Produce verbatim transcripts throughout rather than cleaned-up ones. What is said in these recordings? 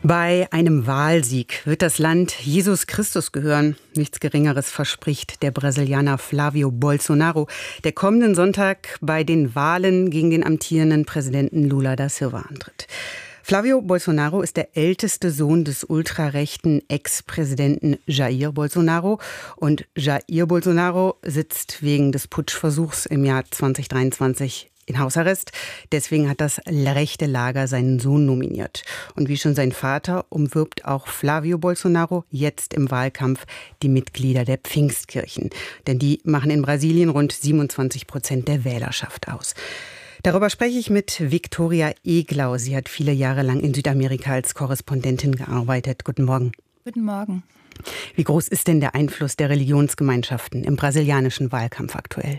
Bei einem Wahlsieg wird das Land Jesus Christus gehören. Nichts Geringeres verspricht der Brasilianer Flávio Bolsonaro, der kommenden Sonntag bei den Wahlen gegen den amtierenden Präsidenten Lula da Silva antritt. Flávio Bolsonaro ist der älteste Sohn des ultrarechten Ex-Präsidenten Jair Bolsonaro. Und Jair Bolsonaro sitzt wegen des Putschversuchs im Jahr zwanzig dreiundzwanzig in Hausarrest. Deswegen hat das rechte Lager seinen Sohn nominiert. Und wie schon sein Vater umwirbt auch Flávio Bolsonaro jetzt im Wahlkampf die Mitglieder der Pfingstkirchen. Denn die machen in Brasilien rund siebenundzwanzig Prozent der Wählerschaft aus. Darüber spreche ich mit Viktoria Eglau. Sie hat viele Jahre lang in Südamerika als Korrespondentin gearbeitet. Guten Morgen. Guten Morgen. Wie groß ist denn der Einfluss der Religionsgemeinschaften im brasilianischen Wahlkampf aktuell?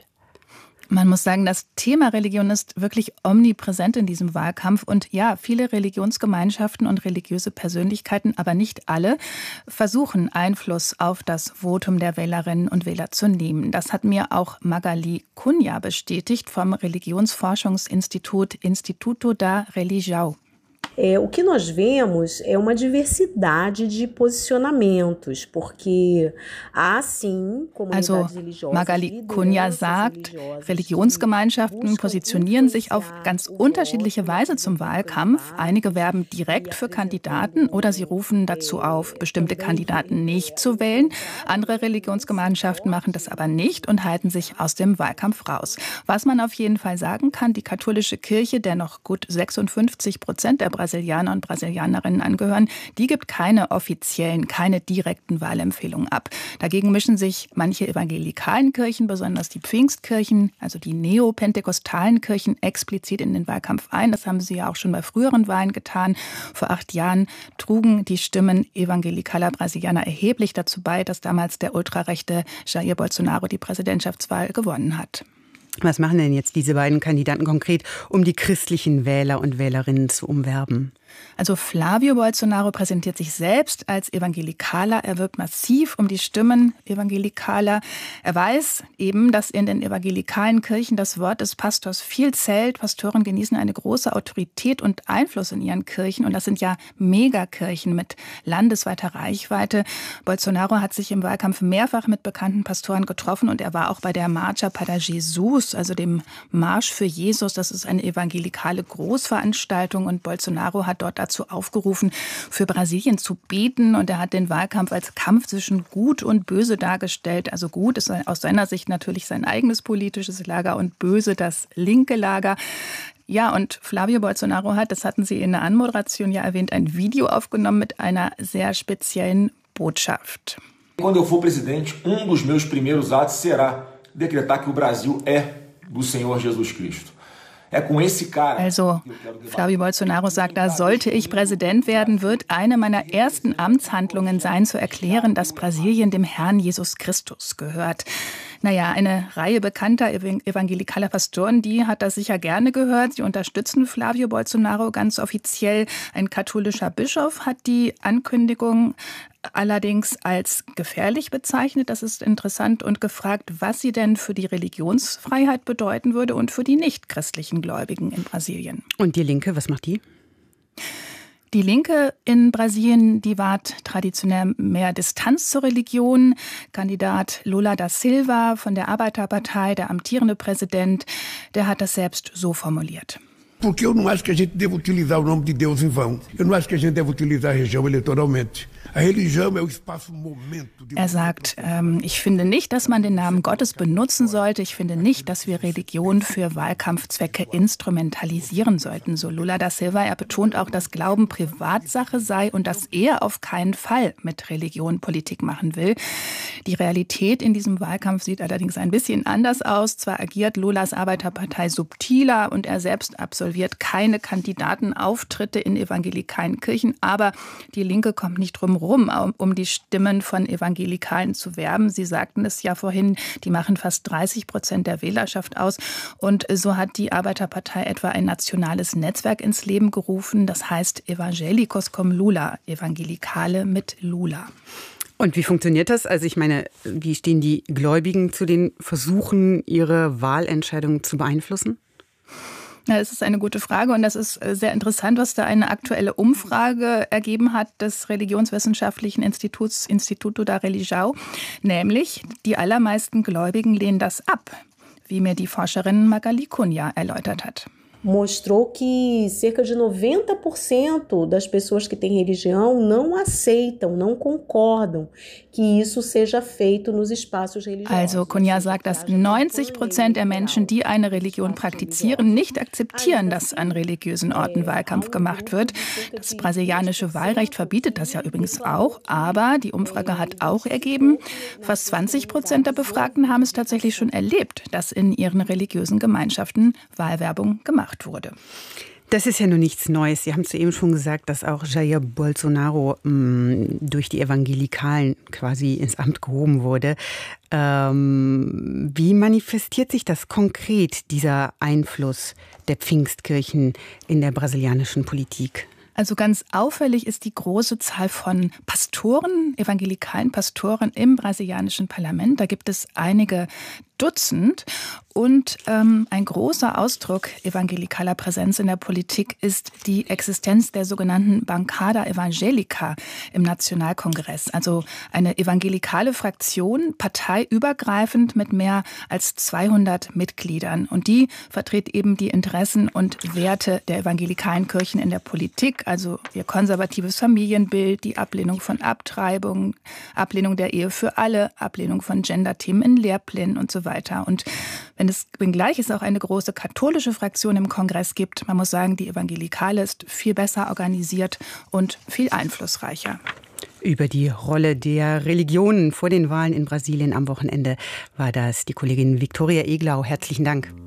Man muss sagen, das Thema Religion ist wirklich omnipräsent in diesem Wahlkampf. Und ja, viele Religionsgemeinschaften und religiöse Persönlichkeiten, aber nicht alle, versuchen Einfluss auf das Votum der Wählerinnen und Wähler zu nehmen. Das hat mir auch Magali Cunha bestätigt vom Religionsforschungsinstitut Instituto da Religião. É, o que nós vemos é uma diversidade de posicionamentos, porque há sim comunidades also, religiosas. Magali Cunha sagt, Religionsgemeinschaften positionieren sich auf ganz unterschiedliche Weise zum Wahlkampf. Einige werben direkt für Kandidaten oder sie rufen dazu auf, bestimmte Kandidaten nicht zu wählen. Andere Religionsgemeinschaften machen das aber nicht und halten sich aus dem Wahlkampf raus. Was man auf jeden Fall sagen kann, die katholische Kirche, der noch gut sechsundfünfzig Prozent der Brasilianer und Brasilianerinnen angehören, die gibt keine offiziellen, keine direkten Wahlempfehlungen ab. Dagegen mischen sich manche evangelikalen Kirchen, besonders die Pfingstkirchen, also die neopentekostalen Kirchen, explizit in den Wahlkampf ein. Das haben sie ja auch schon bei früheren Wahlen getan. Vor acht Jahren trugen die Stimmen evangelikaler Brasilianer erheblich dazu bei, dass damals der ultrarechte Jair Bolsonaro die Präsidentschaftswahl gewonnen hat. Was machen denn jetzt diese beiden Kandidaten konkret, um die christlichen Wähler und Wählerinnen zu umwerben? Also Flávio Bolsonaro präsentiert sich selbst als Evangelikaler. Er wirbt massiv um die Stimmen Evangelikaler. Er weiß eben, dass in den evangelikalen Kirchen das Wort des Pastors viel zählt. Pastoren genießen eine große Autorität und Einfluss in ihren Kirchen. Und das sind ja Megakirchen mit landesweiter Reichweite. Bolsonaro hat sich im Wahlkampf mehrfach mit bekannten Pastoren getroffen. Und er war auch bei der Marcha para Jesus, also dem Marsch für Jesus. Das ist eine evangelikale Großveranstaltung. Und Bolsonaro hat dort dazu aufgerufen, für Brasilien zu beten. Und er hat den Wahlkampf als Kampf zwischen Gut und Böse dargestellt. Also Gut ist aus seiner Sicht natürlich sein eigenes politisches Lager und Böse das linke Lager. Ja, und Flávio Bolsonaro hat, das hatten Sie in der Anmoderation ja erwähnt, ein Video aufgenommen mit einer sehr speziellen Botschaft. Quando eu for presidente, um dos meus primeiros atos será decretar que o Brasil é do Senhor Jesus Cristo. Also, Flávio Bolsonaro sagt, da sollte ich Präsident werden, wird eine meiner ersten Amtshandlungen sein, zu erklären, dass Brasilien dem Herrn Jesus Christus gehört. Naja, eine Reihe bekannter evangelikaler Pastoren, die hat das sicher gerne gehört. Sie unterstützen Flávio Bolsonaro ganz offiziell. Ein katholischer Bischof hat die Ankündigung allerdings als gefährlich bezeichnet. Das ist interessant und gefragt, was sie denn für die Religionsfreiheit bedeuten würde und für die nichtchristlichen Gläubigen in Brasilien. Und die Linke, was macht die? Die Linke in Brasilien, die wahrt traditionell mehr Distanz zur Religion. Kandidat Lula da Silva von der Arbeiterpartei, der amtierende Präsident, der hat das selbst so formuliert. Porque eu não acho que a gente deva utilizar o nome de Deus em vão. Eu não acho que a gente deve utilizar a região eleitoralmente. A religião é o espaço momento. Er sagt, ähm, ich finde nicht, dass man den Namen Gottes benutzen sollte. Ich finde nicht, dass wir Religion für Wahlkampfzwecke instrumentalisieren sollten. So Lula da Silva. Er betont auch, dass Glauben Privatsache sei und dass er auf keinen Fall mit Religion Politik machen will. Die Realität in diesem Wahlkampf sieht allerdings ein bisschen anders aus. Zwar agiert Lulas Arbeiterpartei subtiler und er selbst absolviert keine Kandidatenauftritte in evangelikalen Kirchen, aber die Linke kommt nicht drum rum, um die Stimmen von Evangelikalen zu werben. Sie sagten es ja vorhin, die machen fast dreißig Prozent der Wählerschaft aus. Und so hat die Arbeiterpartei etwa ein nationales Netzwerk ins Leben gerufen. Das heißt Evangélicos com Lula, Evangelikale mit Lula. Und wie funktioniert das? Also ich meine, wie stehen die Gläubigen zu den Versuchen, ihre Wahlentscheidungen zu beeinflussen? Ja, das ist eine gute Frage und das ist sehr interessant, was da eine aktuelle Umfrage ergeben hat des religionswissenschaftlichen Instituts Instituto da Religião, nämlich die allermeisten Gläubigen lehnen das ab, wie mir die Forscherin Magali Cunha erläutert hat. Mostrou que cerca de noventa por cento das pessoas que têm religião não aceitam, não concordam que isso seja feito nos espaços religiosos. Also Cunha sagt, dass neunzig Prozent der Menschen, die eine Religion praktizieren, nicht akzeptieren, dass an religiösen Orten Wahlkampf gemacht wird. Das brasilianische Wahlrecht verbietet das ja übrigens auch, aber die Umfrage hat auch ergeben, fast zwanzig Prozent der Befragten haben es tatsächlich schon erlebt, dass in ihren religiösen Gemeinschaften Wahlwerbung gemacht wurde. Das ist ja nur nichts Neues. Sie haben es eben schon gesagt, dass auch Jair Bolsonaro mh, durch die Evangelikalen quasi ins Amt gehoben wurde. Ähm, wie manifestiert sich das konkret, dieser Einfluss der Pfingstkirchen in der brasilianischen Politik? Also ganz auffällig ist die große Zahl von Pastoren, evangelikalen Pastoren im brasilianischen Parlament. Da gibt es einige Dutzend. Und ähm, ein großer Ausdruck evangelikaler Präsenz in der Politik ist die Existenz der sogenannten Bancada Evangelica im Nationalkongress. Also eine evangelikale Fraktion, parteiübergreifend mit mehr als zweihundert Mitgliedern. Und die vertritt eben die Interessen und Werte der evangelikalen Kirchen in der Politik. Also ihr konservatives Familienbild, die Ablehnung von Abtreibung, Ablehnung der Ehe für alle, Ablehnung von Gender-Themen in Lehrplänen und so weiter. Und wenn es wenngleich es auch eine große katholische Fraktion im Kongress gibt, man muss sagen, die evangelikale ist viel besser organisiert und viel einflussreicher. Über die Rolle der Religionen vor den Wahlen in Brasilien am Wochenende war das die Kollegin Viktoria Eglau. Herzlichen Dank.